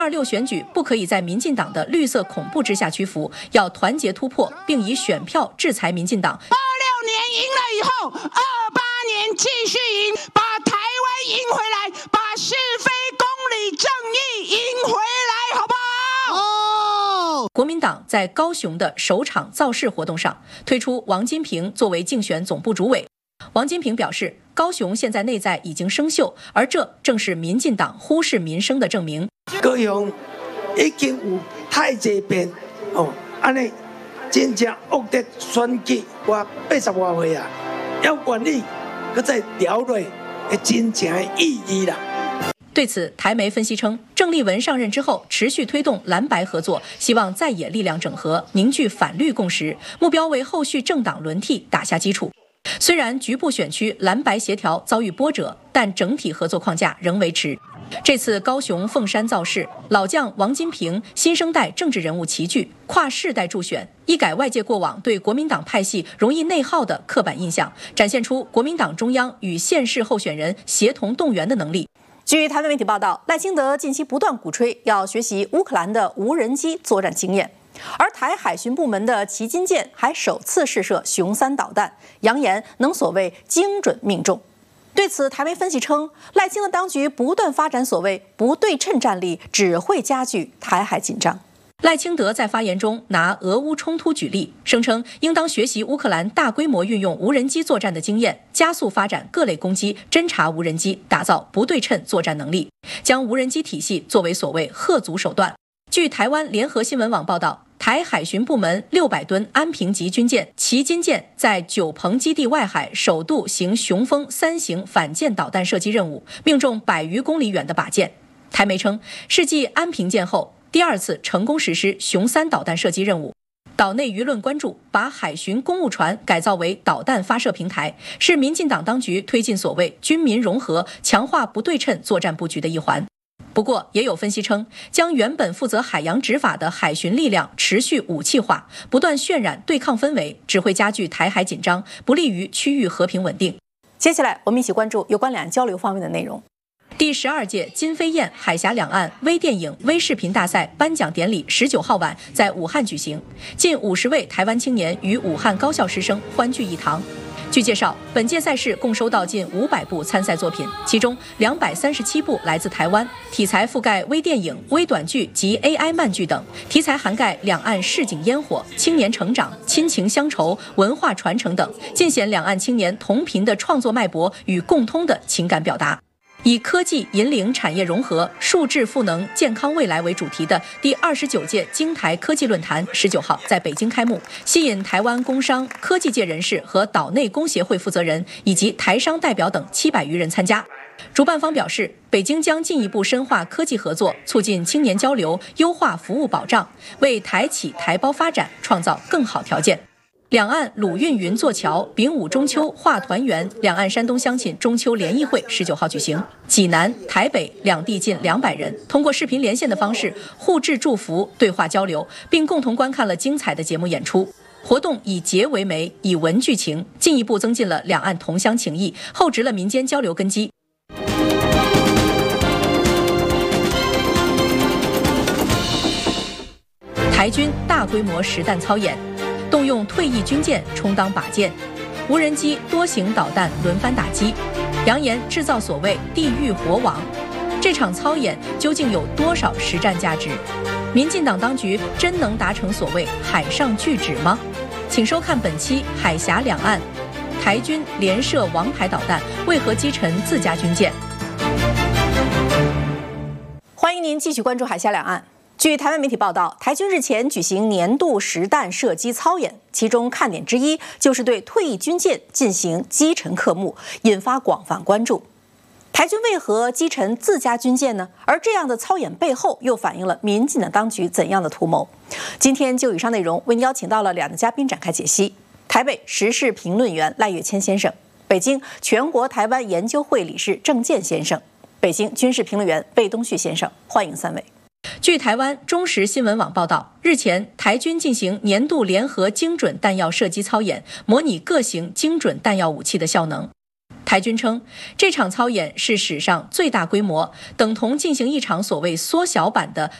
26选举不可以在民进党的绿色恐怖之下屈服，要团结突破，并以选票制裁民进党。 86年赢了以后，28年继续赢，把台湾赢回来，把是非公理正义赢回来，好不好？ 国民党在高雄的首场造势活动上，推出王金平作为竞选总部主委。王金平表示，高雄现在内在已经生锈，而这正是民进党忽视民生的证明。 高雄已经有太济遍安尼真正恶劣选举，我80多岁啊，要管理，搁再调落会真正的意义啦。 对此，台媒分析称，郑丽文上任之后，持续推动蓝白合作，希望在野力量整合，凝聚反绿共识，目标为后续政党轮替打下基础。虽然局部选区蓝白协调遭遇波折，但整体合作框架仍维持。这次高雄凤山造势，老将王金平、新生代政治人物齐聚，跨世代助选，一改外界过往对国民党派系容易内耗的刻板印象，展现出国民党中央与县市候选人协同动员的能力。 据台湾媒体报道，赖清德近期不断鼓吹要学习乌克兰的无人机作战经验，而台海巡部门的旗津舰还首次试射雄3导弹，扬言能所谓精准命中。对此，台媒分析称，赖清德当局不断发展所谓不对称战力，只会加剧台海紧张。 赖清德在发言中拿俄乌冲突举例，声称应当学习乌克兰大规模运用无人机作战的经验，加速发展各类攻击、侦察无人机，打造不对称作战能力，将无人机体系作为所谓吓阻手段。据台湾联合新闻网报道，台海巡部门600吨安平级军舰旗津舰在九鹏基地外海首度行雄风3型反舰导弹射击任务，命中100余公里远的靶舰。台媒称，是继安平舰后第2次成功实施雄3导弹射击任务。岛内舆论关注，把海巡公务船改造为导弹发射平台，是民进党当局推进所谓军民融合、强化不对称作战布局的一环。不过，也有分析称，将原本负责海洋执法的海巡力量持续武器化，不断渲染对抗氛围，只会加剧台海紧张，不利于区域和平稳定。 接下来，我们一起关注有关两岸交流方面的内容。 第12届金飞燕海峡两岸微电影微视频大赛颁奖典礼19号晚在武汉举行，近50位台湾青年与武汉高校师生欢聚一堂。据介绍，本届赛事共收到近500部参赛作品，其中237部来自台湾，题材覆盖微电影、微短剧及 AI 漫剧等，题材涵盖两岸市井烟火、青年成长、亲情乡愁、文化传承等，尽显两岸青年同频的创作脉搏与共通的情感表达。以科技引领产业融合、数智赋能健康未来为主题的第29届京台科技论坛19号在北京开幕，吸引台湾工商、科技界人士和岛内工协会负责人以及台商代表等700余人参加。主办方表示，北京将进一步深化科技合作，促进青年交流，优化服务保障，为台企台胞发展创造更好条件。两岸鲁运云座桥，丙午中秋话团圆，两岸山东乡亲中秋联谊会19号举行。济南、台北两地近200人通过视频连线的方式互致祝福、对话交流，并共同观看了精彩的节目演出。活动以节为媒，以文聚情，进一步增进了两岸同乡情谊，厚植了民间交流根基。台军大规模实弹操演，动用退役军舰充当靶舰，无人机多型导弹轮番打击，扬言制造所谓地狱火网。这场操演究竟有多少实战价值？民进党当局真能达成所谓海上拒止吗？请收看本期海峡两岸，台军连射王牌导弹，为何击沉自家军舰？ 欢迎您继续关注海峡两岸。据台湾媒体报道，台军日前举行年度实弹射击操演，其中看点之一就是对退役军舰进行击沉克幕，引发广泛关注。台军为何击沉自家军舰呢？而这样的操演背后又反映了民进党当局怎样的图谋？今天就以上内容为您邀请到了两位嘉宾展开解析：台北时事评论员赖月谦先生，北京全国台湾研究会理事郑健先生，北京军事评论员魏东旭先生。欢迎三位。 据台湾中时新闻网报道，日前台军进行年度联合精准弹药射击操演，模拟各型精准弹药武器的效能。 台军称，这场操演是史上最大规模，等同进行一场所谓缩小版的